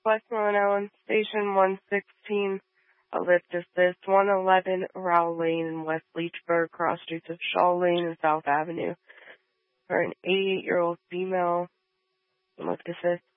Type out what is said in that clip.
Westmoreland Island, Station 116, a lift assist, 111 Rowell Lane in West Leechburg, cross streets of Shaw Lane and South Avenue. For an 88-year-old female, lift assist